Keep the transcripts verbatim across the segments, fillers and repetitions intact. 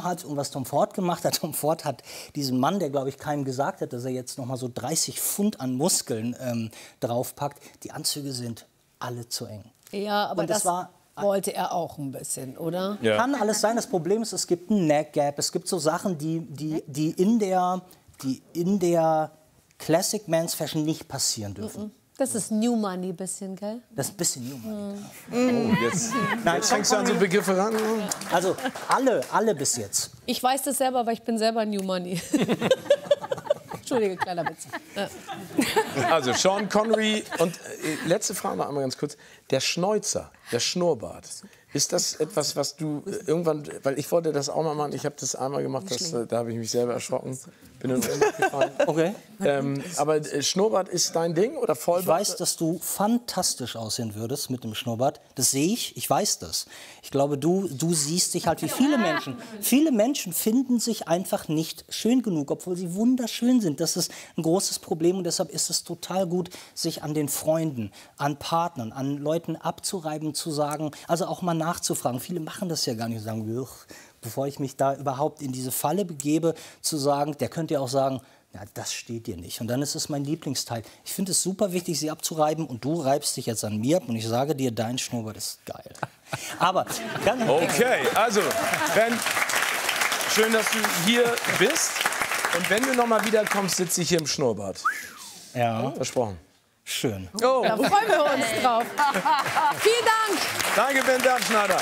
hat und was Tom Ford gemacht hat. Tom Ford hat diesen Mann, der, glaube ich, keinem gesagt hat, dass er jetzt noch mal so dreißig Pfund an Muskeln ähm, draufpackt. Die Anzüge sind alle zu eng. Ja, aber und das war wollte er auch ein bisschen, oder? Ja. Kann alles sein. Das Problem ist, es gibt einen Neck Gap. Es gibt so Sachen, die, die, die, in, der, die in der Classic Men's Fashion nicht passieren dürfen. Das ist New Money bisschen, gell? Das ist ein bisschen New Money. Mhm. Oh, jetzt, Nein, jetzt fängst du an so Begriffe ran. Also alle, alle bis jetzt. Ich weiß das selber, weil ich bin selber New Money. Entschuldige, kleiner Witz. Ja. Also Sean Connery und äh, letzte Frage noch einmal ganz kurz. Der Schnäuzer, der Schnurrbart. Ist das etwas, was du äh, irgendwann, weil ich wollte das auch mal machen, ich habe das einmal gemacht, das, äh, da habe ich mich selber erschrocken, bin in Ohnmacht gefallen. Okay. Ähm, aber äh, Schnurrbart ist dein Ding oder Vollbart? Ich weiß, dass du fantastisch aussehen würdest mit dem Schnurrbart. Das sehe ich, ich weiß das. Ich glaube, du, du siehst dich halt wie viele Menschen. Viele Menschen finden sich einfach nicht schön genug, obwohl sie wunderschön sind. Das ist ein großes Problem und deshalb ist es total gut, sich an den Freunden, an Partnern, an Leuten abzureiben, zu sagen, also auch mal nachzufragen. Viele machen das ja gar nicht, sagen, bevor ich mich da überhaupt in diese Falle begebe, zu sagen, der könnte ja auch sagen, ja, das steht dir nicht. Und dann ist es mein Lieblingsteil. Ich finde es super wichtig, sie abzureiben und du reibst dich jetzt an mir ab und ich sage dir, dein Schnurrbart ist geil. Aber dann okay, also Ben, schön, dass du hier bist. Und wenn du noch mal wiederkommst, sitze ich hier im Schnurrbart. Ja. Versprochen. Schön. Oh. Da freuen wir uns drauf. Vielen Dank. Danke, Ben Darmschneider.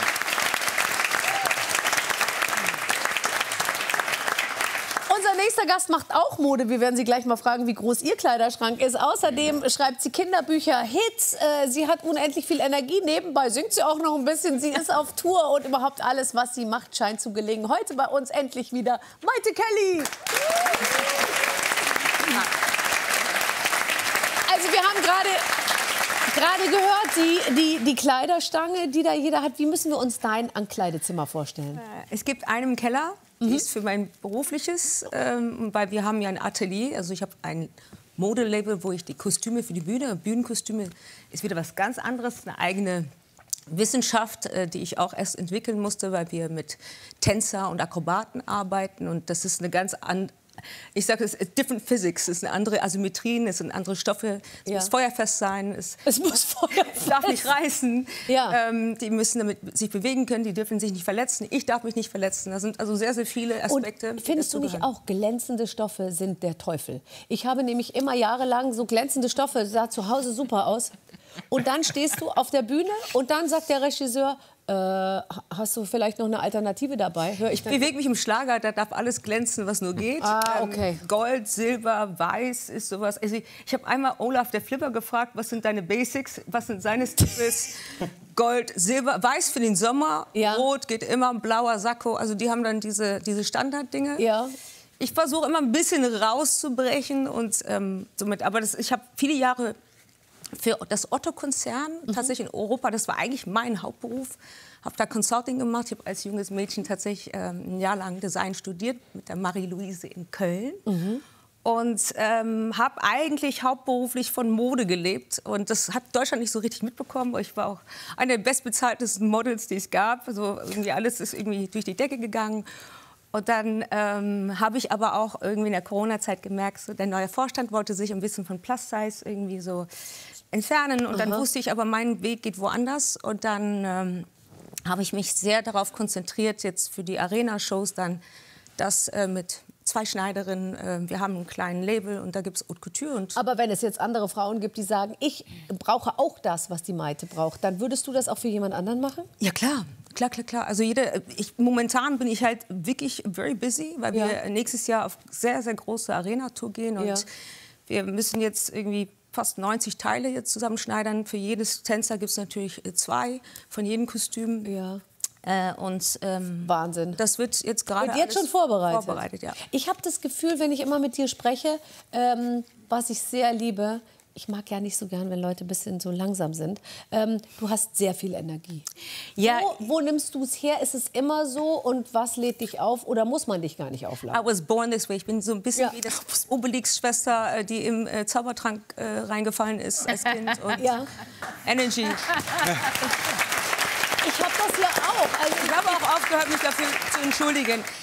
Unser nächster Gast macht auch Mode. Wir werden Sie gleich mal fragen, wie groß Ihr Kleiderschrank ist. Außerdem schreibt sie Kinderbücher, Hits. Äh, sie hat unendlich viel Energie. Nebenbei singt sie auch noch ein bisschen. Sie ist auf Tour und überhaupt alles, was sie macht, scheint zu gelingen. Heute bei uns endlich wieder Mayte Kelly. Also wir haben gerade gerade gehört, die, die, die Kleiderstange, die da jeder hat. Wie müssen wir uns dein Ankleidezimmer vorstellen? Es gibt einen im Keller, die mhm. ist für mein berufliches, ähm, weil wir haben ja ein Atelier. Also ich habe ein Modelabel, wo ich die Kostüme für die Bühne, Bühnenkostüme, ist wieder was ganz anderes, eine eigene Wissenschaft, äh, die ich auch erst entwickeln musste, weil wir mit Tänzer und Akrobaten arbeiten und das ist eine ganz andere, ich sage es, ist different physics, es sind andere Asymmetrien, es sind andere Stoffe, es ja. muss feuerfest sein, es, es muss feuerfest. darf nicht reißen, ja. ähm, die müssen damit sich bewegen können, die dürfen sich nicht verletzen, ich darf mich nicht verletzen, das sind also sehr, sehr viele Aspekte. Und findest du nicht auch, glänzende Stoffe sind der Teufel? Ich habe nämlich immer jahrelang so glänzende Stoffe, sah zu Hause super aus und dann stehst du auf der Bühne und dann sagt der Regisseur, Äh, hast du vielleicht noch eine Alternative dabei? Hör ich ich bewege mich im Schlager, da darf alles glänzen, was nur geht. Ah, okay. ähm, Gold, Silber, Weiß ist sowas. Also ich ich habe einmal Olaf, der Flipper, gefragt, was sind deine Basics, was sind seine Staples? Gold, Silber, Weiß für den Sommer, ja. Rot geht immer, blauer Sakko. Also die haben dann diese, diese Standarddinge. Ja. Ich versuche immer ein bisschen rauszubrechen und ähm, somit, aber das, ich habe viele Jahre für das Otto-Konzern, mhm. tatsächlich in Europa, das war eigentlich mein Hauptberuf, habe da Consulting gemacht. Ich habe als junges Mädchen tatsächlich ähm, ein Jahr lang Design studiert mit der Marie-Louise in Köln. Mhm. Und ähm, habe eigentlich hauptberuflich von Mode gelebt. Und das hat Deutschland nicht so richtig mitbekommen. Ich war auch eine der bestbezahltesten Models, die es gab. Also irgendwie alles ist irgendwie durch die Decke gegangen. Und dann ähm, habe ich aber auch irgendwie in der Corona-Zeit gemerkt, so, der neue Vorstand wollte sich ein bisschen von Plus-Size irgendwie so entfernen. Und dann Aha. wusste ich aber, mein Weg geht woanders. Und dann ähm, habe ich mich sehr darauf konzentriert, jetzt für die Arena-Shows dann das äh, mit zwei Schneiderinnen. Äh, wir haben einen kleinen Label und da gibt es Haute Couture. Und aber wenn es jetzt andere Frauen gibt, die sagen, ich brauche auch das, was die Mayte braucht, dann würdest du das auch für jemand anderen machen? Ja, klar. Klar, klar, klar. Also jede, ich, momentan bin ich halt wirklich very busy, weil ja. wir nächstes Jahr auf sehr, sehr große Arena-Tour gehen. Und ja. wir müssen jetzt irgendwie fast neunzig Teile jetzt zusammenschneidern. Für jedes Tänzer gibt es natürlich zwei von jedem Kostüm. Ja. Äh, und, ähm, Wahnsinn. Das wird jetzt gerade Und jetzt schon vorbereitet. vorbereitet ja. Ich habe das Gefühl, wenn ich immer mit dir spreche, ähm, was ich sehr liebe, ich mag ja nicht so gern, wenn Leute ein bisschen so langsam sind. Ähm, du hast sehr viel Energie. Ja. Wo, wo nimmst du es her? Ist es immer so? Und was lädt dich auf? Oder muss man dich gar nicht aufladen? I was born this way. Ich bin so ein bisschen ja. wie das Obelix-Schwester, die im äh, Zaubertrank äh, reingefallen ist als Kind. Und ja. Energy. Ich habe das ja auch. Also ich habe auch aufgehört, mich dafür zu entschuldigen.